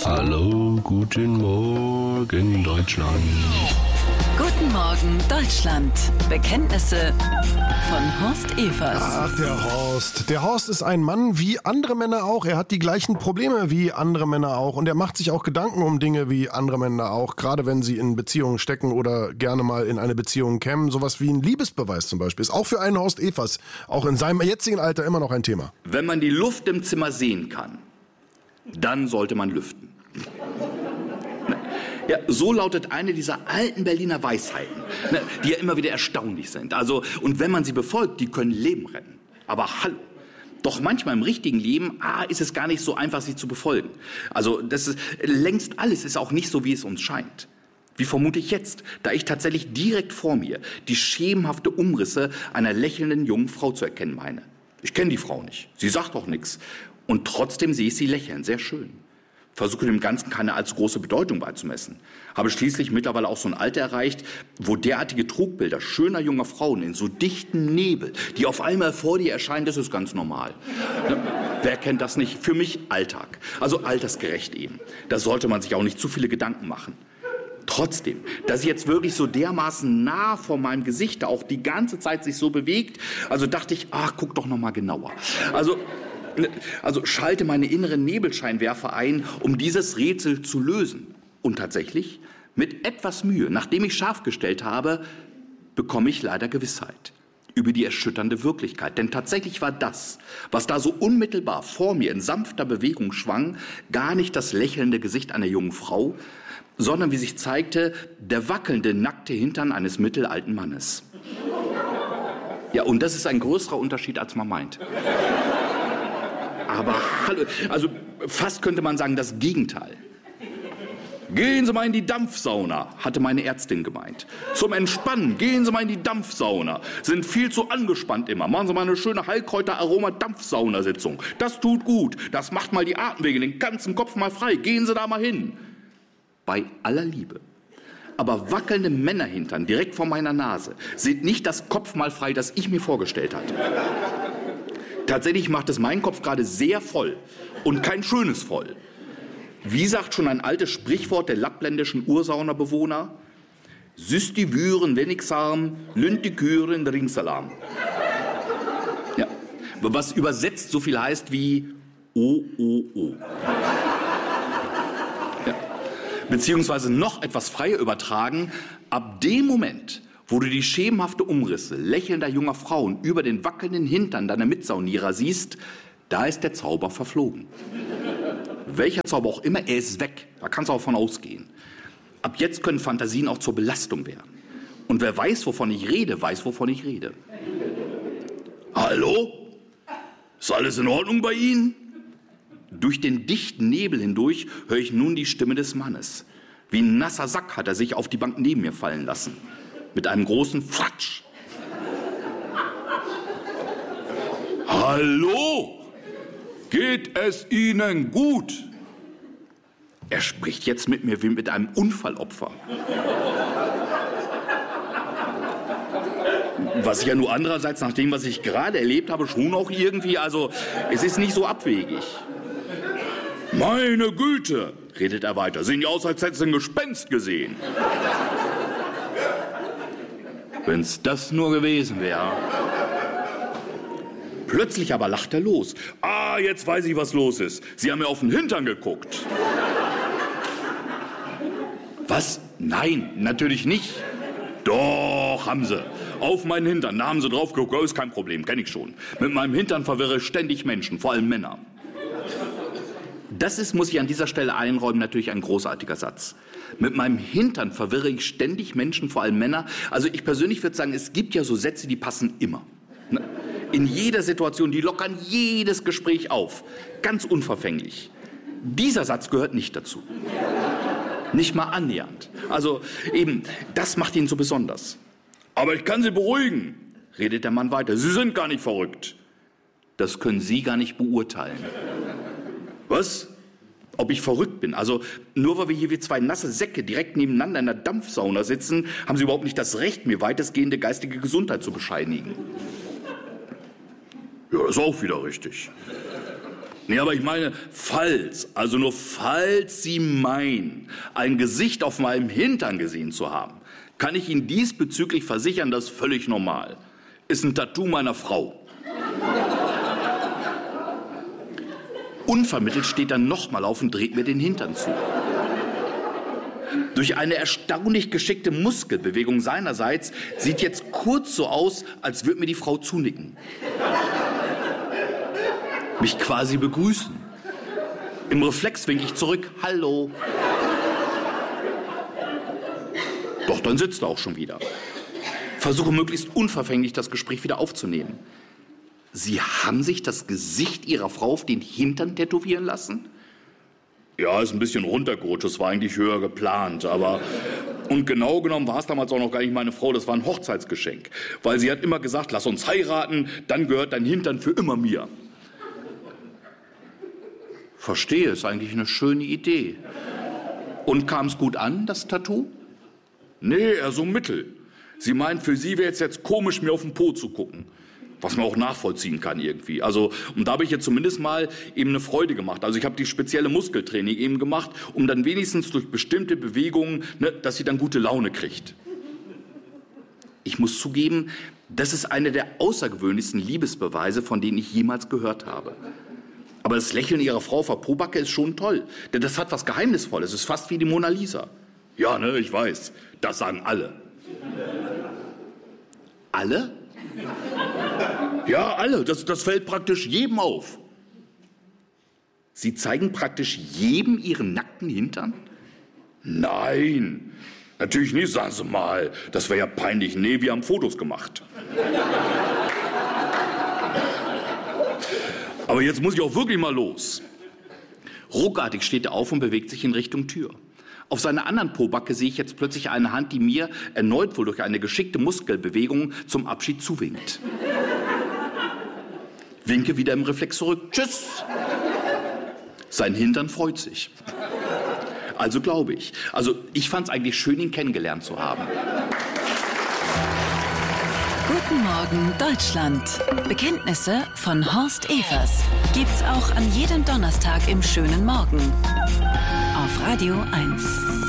Hallo, guten Morgen, Deutschland. Guten Morgen, Deutschland. Bekenntnisse von Horst Evers. Ach, der Horst. Der Horst ist ein Mann wie andere Männer auch. Er hat die gleichen Probleme wie andere Männer auch. Und er macht sich auch Gedanken um Dinge wie andere Männer auch. Gerade wenn sie in Beziehungen stecken oder gerne mal in eine Beziehung kämen. Sowas wie ein Liebesbeweis zum Beispiel ist auch für einen Horst Evers auch in seinem jetzigen Alter immer noch ein Thema. Wenn man die Luft im Zimmer sehen kann, dann sollte man lüften. Ja, so lautet eine dieser alten Berliner Weisheiten, die ja immer wieder erstaunlich sind. Also, und wenn man sie befolgt, die können Leben retten. Aber hallo. Doch manchmal im richtigen Leben, ist es gar nicht so einfach, sie zu befolgen. Also, das ist, längst alles ist auch nicht so, wie es uns scheint. Wie vermute ich jetzt, da ich tatsächlich direkt vor mir die schemenhafte Umrisse einer lächelnden jungen Frau zu erkennen meine. Ich kenne die Frau nicht, sie sagt doch nichts. Und trotzdem sehe ich sie lächeln, sehr schön. Versuche dem Ganzen keine allzu große Bedeutung beizumessen. Habe schließlich mittlerweile auch so ein Alter erreicht, wo derartige Trugbilder schöner junger Frauen in so dichtem Nebel, die auf einmal vor dir erscheinen, das ist ganz normal. Wer kennt das nicht? Für mich Alltag. Also altersgerecht eben. Da sollte man sich auch nicht zu viele Gedanken machen. Trotzdem, dass sie jetzt wirklich so dermaßen nah vor meinem Gesicht auch die ganze Zeit sich so bewegt, also dachte ich, guck doch noch mal genauer. Also schalte meine inneren Nebelscheinwerfer ein, um dieses Rätsel zu lösen. Und tatsächlich, mit etwas Mühe, nachdem ich scharf gestellt habe, bekomme ich leider Gewissheit über die erschütternde Wirklichkeit. Denn tatsächlich war das, was da so unmittelbar vor mir in sanfter Bewegung schwang, gar nicht das lächelnde Gesicht einer jungen Frau, sondern, wie sich zeigte, der wackelnde, nackte Hintern eines mittelalten Mannes. Ja, und das ist ein größerer Unterschied, als man meint. Aber hallo, also fast könnte man sagen, das Gegenteil. Gehen Sie mal in die Dampfsauna, hatte meine Ärztin gemeint. Zum Entspannen, gehen Sie mal in die Dampfsauna. Sind viel zu angespannt immer. Machen Sie mal eine schöne Heilkräuter-Aroma-Dampfsaunasitzung. Das tut gut. Das macht mal die Atemwege, den ganzen Kopf mal frei. Gehen Sie da mal hin. Bei aller Liebe. Aber wackelnde Männerhintern direkt vor meiner Nase sind nicht das Kopf mal frei, das ich mir vorgestellt hatte. Tatsächlich macht es meinen Kopf gerade sehr voll und kein schönes Voll. Wie sagt schon ein altes Sprichwort der lappländischen Ursaunerbewohner? Süsti Würen wenigsam, lünti Küren ringsalam. Ja, was übersetzt so viel heißt wie oh, oh, oh. Ja. Beziehungsweise noch etwas freier übertragen, ab dem Moment, wo du die schemenhafte Umrisse lächelnder junger Frauen über den wackelnden Hintern deiner Mitsaunierer siehst, da ist der Zauber verflogen. Welcher Zauber auch immer, er ist weg. Da kannst du auch von ausgehen. Ab jetzt können Fantasien auch zur Belastung werden. Und wer weiß, wovon ich rede, weiß, wovon ich rede. Hallo? Ist alles in Ordnung bei Ihnen? Durch den dichten Nebel hindurch höre ich nun die Stimme des Mannes. Wie ein nasser Sack hat er sich auf die Bank neben mir fallen lassen. Mit einem großen Fratsch. Hallo? Geht es Ihnen gut? Er spricht jetzt mit mir wie mit einem Unfallopfer. Was ich ja nur andererseits nach dem, was ich gerade erlebt habe, schon auch irgendwie, also es ist nicht so abwegig. Meine Güte, redet er weiter, sehen ja aus, als hätten Sie ein Gespenst gesehen. Wenn's das nur gewesen wäre. Plötzlich aber lacht er los. Jetzt weiß ich, was los ist. Sie haben mir auf den Hintern geguckt. Was? Nein, natürlich nicht. Doch, haben Sie. Auf meinen Hintern, da haben Sie drauf geguckt. Ist kein Problem, kenne ich schon. Mit meinem Hintern verwirre ich ständig Menschen, vor allem Männer. Das ist, muss ich an dieser Stelle einräumen, natürlich ein großartiger Satz. Mit meinem Hintern verwirre ich ständig Menschen, vor allem Männer. Also ich persönlich würde sagen, es gibt ja so Sätze, die passen immer. In jeder Situation, die lockern jedes Gespräch auf. Ganz unverfänglich. Dieser Satz gehört nicht dazu. Nicht mal annähernd. Also eben, das macht ihn so besonders. Aber ich kann Sie beruhigen, redet der Mann weiter. Sie sind gar nicht verrückt. Das können Sie gar nicht beurteilen. Was? Ob ich verrückt bin? Also nur weil wir hier wie zwei nasse Säcke direkt nebeneinander in der Dampfsauna sitzen, haben Sie überhaupt nicht das Recht, mir weitestgehende geistige Gesundheit zu bescheinigen. Ja, ist auch wieder richtig. Nee, aber ich meine, also nur falls Sie meinen, ein Gesicht auf meinem Hintern gesehen zu haben, kann ich Ihnen diesbezüglich versichern, das ist völlig normal. Ist ein Tattoo meiner Frau. Unvermittelt steht er nochmal auf und dreht mir den Hintern zu. Durch eine erstaunlich geschickte Muskelbewegung seinerseits sieht jetzt kurz so aus, als würde mir die Frau zunicken. Mich quasi begrüßen. Im Reflex winke ich zurück. Hallo. Doch dann sitzt er auch schon wieder. Versuche möglichst unverfänglich das Gespräch wieder aufzunehmen. Sie haben sich das Gesicht Ihrer Frau auf den Hintern tätowieren lassen? Ja, ist ein bisschen runtergerutscht. Das war eigentlich höher geplant, aber... Und genau genommen war es damals auch noch gar nicht meine Frau. Das war ein Hochzeitsgeschenk. Weil sie hat immer gesagt, lass uns heiraten, dann gehört dein Hintern für immer mir. Verstehe, ist eigentlich eine schöne Idee. Und kam es gut an, das Tattoo? Nee, eher so mittel. Sie meint, für sie wäre es jetzt komisch, mir auf den Po zu gucken. Was man auch nachvollziehen kann irgendwie. Also, und da habe ich jetzt zumindest mal eben eine Freude gemacht. Also ich habe die spezielle Muskeltraining eben gemacht, um dann wenigstens durch bestimmte Bewegungen, dass sie dann gute Laune kriegt. Ich muss zugeben, das ist einer der außergewöhnlichsten Liebesbeweise, von denen ich jemals gehört habe. Aber das Lächeln ihrer Frau auf der Pobacke ist schon toll. Denn das hat was Geheimnisvolles. Es ist fast wie die Mona Lisa. Ja, ne, ich weiß. Das sagen alle. Alle? Ja, alle. Das fällt praktisch jedem auf. Sie zeigen praktisch jedem Ihren nackten Hintern? Nein, natürlich nicht, sagen Sie mal. Das wäre ja peinlich. Nee, wir haben Fotos gemacht. Aber jetzt muss ich auch wirklich mal los. Ruckartig steht er auf und bewegt sich in Richtung Tür. Auf seiner anderen Pobacke sehe ich jetzt plötzlich eine Hand, die mir, erneut wohl durch eine geschickte Muskelbewegung, zum Abschied zuwinkt. Winke wieder im Reflex zurück. Tschüss! Sein Hintern freut sich. Also glaube ich. Also ich fand es eigentlich schön, ihn kennengelernt zu haben. Guten Morgen Deutschland. Bekenntnisse von Horst Evers. Gibt's auch an jedem Donnerstag im schönen Morgen. Auf Radio 1.